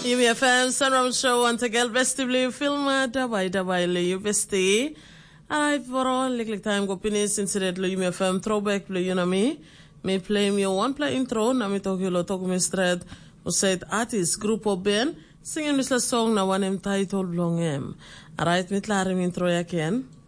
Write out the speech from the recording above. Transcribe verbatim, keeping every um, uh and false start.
Yumi F M Sunram Show once again besti blue film dabai dabai le you besti. I for all like time go pinis incident lo Yumi F M throwback lo you know me. Me play me one play intro na me talk you lo talk me straight. We said artist group of band singing this song na one em title long em. Alright me klare me intro again.